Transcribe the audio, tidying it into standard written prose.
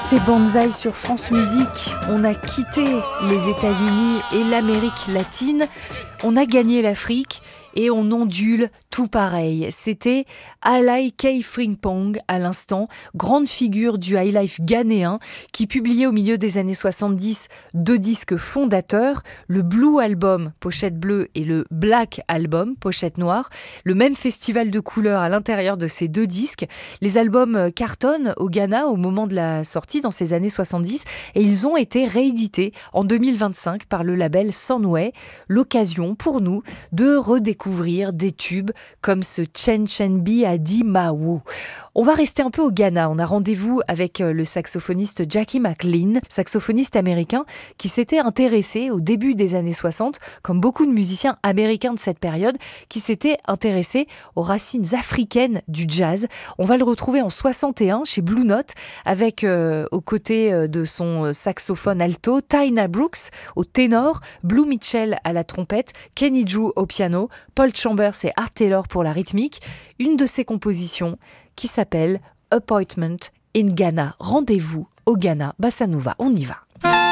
C'est Banzai sur France Musique. On a quitté les États-Unis et l'Amérique latine. On a gagné l'Afrique et on ondule tout pareil. C'était Alai K. Frimpong à l'instant, grande figure du highlife ghanéen qui publiait au milieu des années 70 deux disques fondateurs, le Blue Album, pochette bleue, et le Black Album, pochette noire. Le même festival de couleurs à l'intérieur de ces deux disques. Les albums cartonnent au Ghana au moment de la sortie dans ces années 70 et ils ont été réédités en 2025 par le label Sunway. L'occasion pour nous de redécouvrir des tubes comme ce Chen Chenbi Adi Mawu. On va rester un peu au Ghana. On a rendez-vous avec le saxophoniste Jackie McLean, saxophoniste américain qui s'était intéressé au début des années 60, comme beaucoup de musiciens américains de cette période, qui s'étaient intéressés aux racines africaines du jazz. On va le retrouver en 61 chez Blue Note avec aux côtés de son saxophone alto, Tyna Brooks au ténor, Blue Mitchell à la trompette, Kenny Drew au piano, Paul Chambers et Art Taylor pour la rythmique. Une de ses compositions qui s'appelle Appointment in Ghana. Rendez-vous au Ghana. Bah ça nous va, on y va.